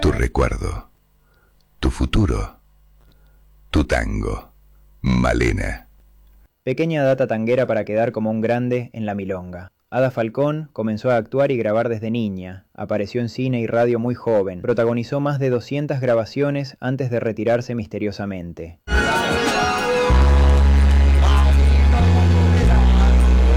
tu recuerdo, tu futuro, tu tango, Malena. Pequeña data tanguera para quedar como un grande en la milonga. Ada Falcón comenzó a actuar y grabar desde niña, apareció en cine y radio muy joven, protagonizó más de 200 grabaciones antes de retirarse misteriosamente.